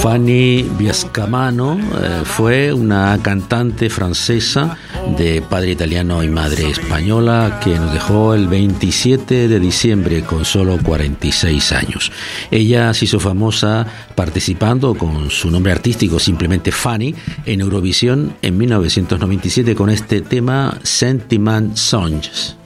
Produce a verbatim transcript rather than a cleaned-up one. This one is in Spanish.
Fanny Biascamano eh, fue una cantante francesa de padre italiano y madre española que nos dejó el veintisiete de diciembre con solo cuarenta y seis años. Ella se hizo famosa participando con su nombre artístico, simplemente Fanny, en Eurovisión en mil novecientos noventa y siete con este tema Sentiment Songs.